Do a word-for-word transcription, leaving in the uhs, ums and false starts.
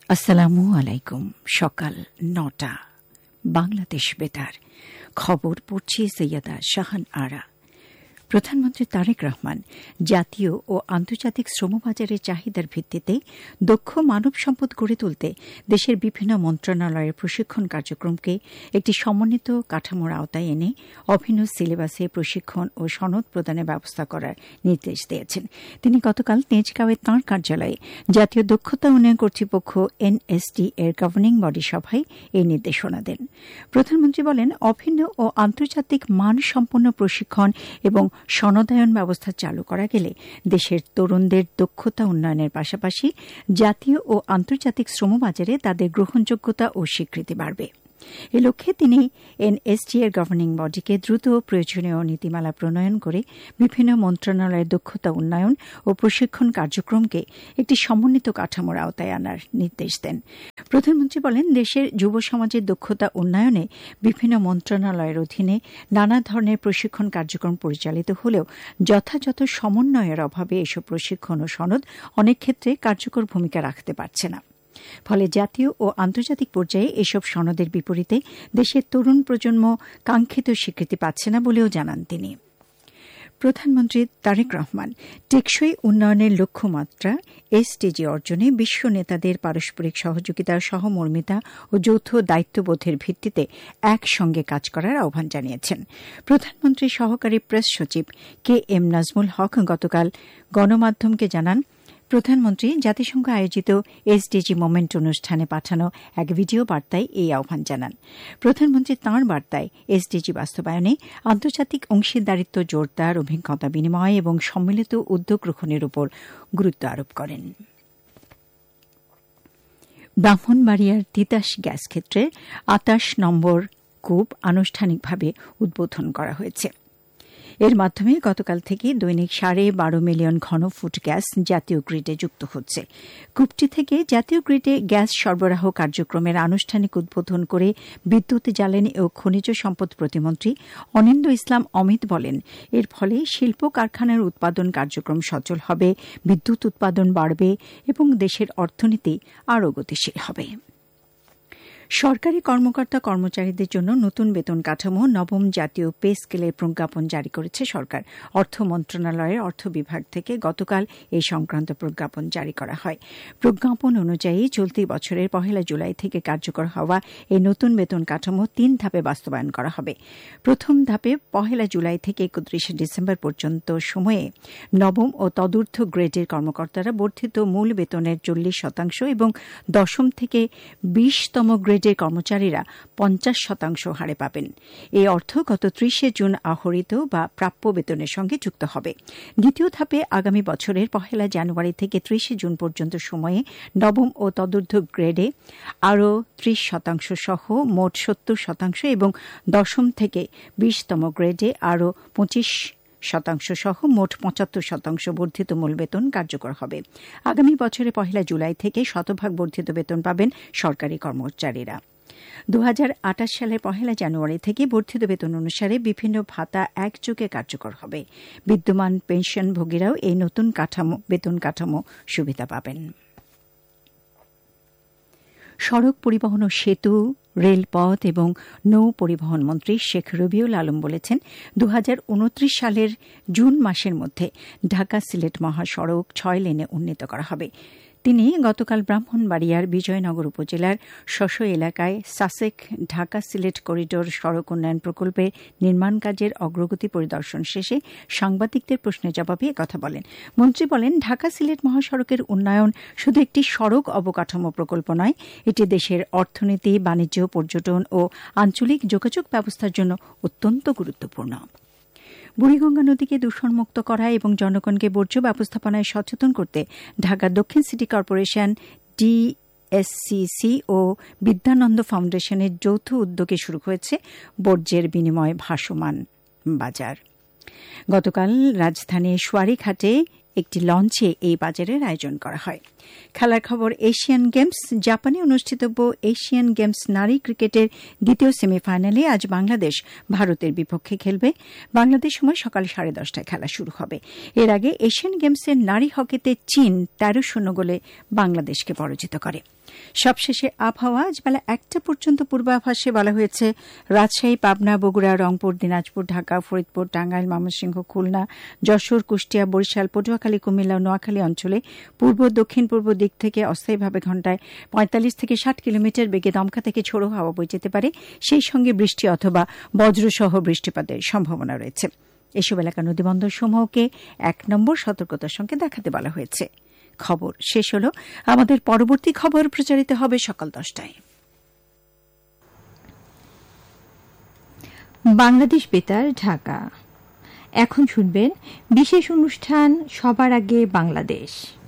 আসসালামু আলাইকুম। সকাল নটা, বাংলাদেশ বেতার। খবর পড়ছি সৈয়দা শাহান আরা। প্রধানমন্ত্রী তারেক রহমান জাতীয় ও আন্তর্জাতিক শ্রমবাজারের চাহিদার ভিত্তিতে দক্ষ মানব সম্পদ গড়ে তুলতে দেশের বিভিন্ন মন্ত্রণালয়ের প্রশিক্ষণ কার্যক্রমকে একটি সমন্বিত কাঠামোর আওতায় এনে অভিন্ন সিলেবাসে প্রশিক্ষণ ও সনদ প্রদানের ব্যবস্থা করার নির্দেশ দিয়েছেন। তিনি গতকাল তেজগাঁওয়ে তাঁর কার্যালয়ে জাতীয় দক্ষতা উন্নয়ন কর্তৃপক্ষ এনএসডি এর গভর্নিং বডি সভায় এই নির্দেশনা দেন। প্রধানমন্ত্রী বলেন, অভিন্ন ও আন্তর্জাতিক মানসম্পন্ন প্রশিক্ষণ এবং সনদায়ন ব্যবস্থা চালু করা গেলে দেশের তরুণদের দক্ষতা উন্নয়নের পাশাপাশি জাতীয় ও আন্তর্জাতিক শ্রমবাজারে তাদের গ্রহণযোগ্যতা ও স্বীকৃতি বাড়বে। এ লক্ষ্যে তিনি এনএসডি এর গভর্নিং বডিকে দ্রুত প্রয়োজনীয় নীতিমালা প্রণয়ন করে বিভিন্ন মন্ত্রণালয়ের দক্ষতা উন্নয়ন ও প্রশিক্ষণ কার্যক্রমকে একটি সমন্বিত কাঠামোর আওতায় আনার নির্দেশ দেন। প্রধানমন্ত্রী বলেন, দেশের যুব সমাজের দক্ষতা উন্নয়নে বিভিন্ন মন্ত্রণালয়ের অধীনে নানা ধরনের প্রশিক্ষণ কার্যক্রম পরিচালিত হলেও যথাযথ সমন্বয়ের অভাবে এসব প্রশিক্ষণ ও সনদ অনেক ক্ষেত্রে কার্যকর ভূমিকা রাখতে পারছে না। ফলে জাতীয় ও আন্তর্জাতিক পর্যায়ে এসব সনদের বিপরীতে দেশের তরুণ প্রজন্ম কাঙ্ক্ষিত স্বীকৃতি পাচ্ছে না বলেও জানান তিনি। প্রধানমন্ত্রী তারেক রহমান টেকসই উন্নয়নের লক্ষ্যমাত্রা এসডিজি অর্জনে বিশ্ব নেতাদের পারস্পরিক সহযোগিতা, সহমর্মিতা ও যৌথ দায়িত্ববোধের ভিত্তিতে একসঙ্গে কাজ করার আহ্বান জানিয়েছেন। প্রধানমন্ত্রীর সহকারী প্রেস সচিব কে এম নাজমুল হক গতকাল গণমাধ্যমকে জানান, প্রধানমন্ত্রী জাতিসংঘ আয়োজিত এসডিজি মোমেন্ট অনুষ্ঠানে পাঠানো এক ভিডিও বার্তায় এই আহ্বান জানান। প্রধানমন্ত্রী তাঁর বার্তায় এসডিজি বাস্তবায়নে আন্তর্জাতিক অংশীদারিত্ব জোরদার, অভিজ্ঞতা বিনিময় এবং সম্মিলিত উদ্যোগ গ্রহণের উপর গুরুত্ব আরোপ করেন। ব্রাহ্মণবাড়িয়ার তিতাস গ্যাস ক্ষেত্রে আটাশ নম্বর কূপ আনুষ্ঠানিকভাবে উদ্বোধন করা হয়েছে। এর মাধ্যমে গতকাল থেকে দৈনিক সাড়ে বারো মিলিয়ন ঘনফুট গ্যাস জাতীয় গ্রিডে যুক্ত হচ্ছে। কূপটি থেকে জাতীয় গ্রিডে গ্যাস সরবরাহ কার্যক্রমের আনুষ্ঠানিক উদ্বোধন করে বিদ্যুৎ, জ্বালানি ও খনিজ সম্পদ প্রতিমন্ত্রী অনিন্দ্য ইসলাম অমিত বলেন, এর ফলে শিল্প কারখানার উৎপাদন কার্যক্রম সচল হবে, বিদ্যুৎ উৎপাদন বাড়বে এবং দেশের অর্থনীতি আরও গতিশীল হবে। সরকারি কর্মকর্তা কর্মচারীদের জন্য নতুন বেতন কাঠামো নবম জাতীয় পে স্কেলের প্রজ্ঞাপন জারি করেছে সরকার। অর্থ মন্ত্রণালয়ের অর্থ বিভাগ থেকে গতকাল এই সংক্রান্ত প্রজ্ঞাপন জারি করা হয়। প্রজ্ঞাপন অনুযায়ী চলতি বছরের পহেলা জুলাই থেকে কার্যকর হওয়া এই নতুন বেতন কাঠামো তিন ধাপে বাস্তবায়ন করা হবে। প্রথম ধাপে পহেলা জুলাই থেকে একত্রিশে ডিসেম্বর পর্যন্ত সময়ে নবম ও তদূর্ধ্ব গ্রেডের কর্মকর্তারা বর্ধিত মূল বেতনের চল্লিশ শতাংশ এবং দশম থেকে বিশতম গ্রেড যে কর্মচারীরা পঞ্চাশ শতাংশ হারে পাবেন। এই অর্থ গত ত্রিশে জুন আহরিত বা প্রাপ্য বেতনের সঙ্গে যুক্ত হবে। দ্বিতীয় ধাপে আগামী বছরের পহেলা জানুয়ারি থেকে ত্রিশে জুন পর্যন্ত সময়ে নবম ও তদূর্ধ্ব গ্রেডে আরও ত্রিশ শতাংশ সহ মোট সত্তর শতাংশ এবং দশম থেকে বিশতম গ্রেডে আরও পঁচিশ শতাংশ সহ মোট পঁচাত্তর শতাংশ বর্ধিত মূল বেতন কার্যকর হবে। আগামী বছরের পহেলা জুলাই থেকে শতভাগ বর্ধিত বেতন পাবেন সরকারি কর্মচারীরা। দু হাজার আঠাশ সালের পহেলা জানুয়ারি থেকে বর্ধিত বেতন অনুসারে বিভিন্ন ভাতা একযোগে কার্যকর হবে। বিদ্যমান পেনশনভোগীরাও এই নতুন কাঠামো বেতন কাঠামো সুবিধা পাবেন। সড়ক পরিবহন ও সেতু, রেলপথ এবং নৌ পরিবহন মন্ত্রী শেখ রবিউল আলম বলেছেন, দু হাজার উনত্রিশ সালের জুন মাসের মধ্যে ঢাকা সিলেট মহাসড়ক ছয় লেনে উন্নীত করা হবে। তিনি গতকাল ব্রাহ্মণবাড়িয়ার বিজয়নগর উপজেলার শশ এলাকায় সাসেক ঢাকা সিলেট করিডোর সড়ক উন্নয়ন প্রকল্পের নির্মাণ কাজের অগ্রগতি পরিদর্শন শেষে সাংবাদিকদের প্রশ্নের জবাবে একথা বলেন। মন্ত্রী বলেন, ঢাকা সিলেট মহাসড়কের উন্নয়ন শুধু একটি সড়ক অবকাঠামো প্রকল্প নয়, এটি দেশের অর্থনীতি, বাণিজ্য, পর্যটন ও আঞ্চলিক যোগাযোগ ব্যবস্থার জন্য অত্যন্ত গুরুত্বপূর্ণ। বুড়িগঙ্গা নদীকে দূষণমুক্ত করা এবং জনগণকে বর্জ্য ব্যবস্থাপনায় সচেতন করতে ঢাকা দক্ষিণ সিটি কর্পোরেশন, ডিএসসিসি ও বিদ্যানন্দ ফাউন্ডেশনের যৌথ উদ্যোগে শুরু হয়েছে বর্জ্যের বিনিময়ে ভাসমান বাজার। গতকাল রাজধানীর সোয়ারীঘাটে একটি লঞ্চে এই বাজারের আয়োজন করা হয়। খেলার খবর, এশিয়ান গেমস। জাপানে অনুষ্ঠিতব্য এশিয়ান গেমস নারী ক্রিকেটের দ্বিতীয় সেমিফাইনালে আজ বাংলাদেশ ভারতের বিপক্ষে খেলবে। বাংলাদেশ সময় সকাল সাড়ে দশটায় খেলা শুরু হবে। এর আগে এশিয়ান গেমসের নারী হকিতে চীন তেরো শূন্য গোলে বাংলাদেশকে পরাজিত করে। সবশেষে আবহাওয়া, আজ বেলা একটা পর্যন্ত পূর্বাভাসে বলা হয়েছে রাজশাহী, পাবনা, বগুড়া, রংপুর, দিনাজপুর, ঢাকা, ফরিদপুর, টাঙ্গাইল, ময়মনসিংহ, খুলনা, যশোর, কুষ্টিয়া, বরিশাল, পটুয়াখালী, কুমিল্লা ও নোয়াখালী অঞ্চলে পূর্ব দক্ষিণ পূর্ব দিক থেকে অস্থায়ীভাবে ঘণ্টায় পঁয়তাল্লিশ থেকে ষাট কিলোমিটার বেগে দমকা থেকে ঝোড়ো হাওয়া বয়ে যেতে পারে। সেই সঙ্গে বৃষ্টি অথবা বজ্রসহ বৃষ্টিপাতের সম্ভাবনা রয়েছে। এসব এলাকা নদীবন্দর সমূহকে এক নম্বর সতর্কতার সঙ্গে দেখাতে বলা হয়েছে। খবর শেষ হল। আমাদের পরবর্তী খবর প্রচারিত হবে সকাল দশটায়। বাংলাদেশ বেতার, ঢাকা। এখন শুনবেন বিশেষ অনুষ্ঠান সবার আগে বাংলাদেশ।